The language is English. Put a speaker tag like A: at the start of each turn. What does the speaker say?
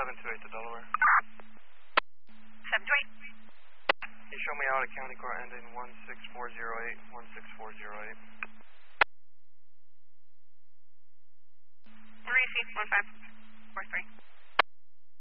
A: 728 to Delaware.
B: 728.
A: Can you show me out a county car ending 16408, 16408?
B: Maurice, 1543.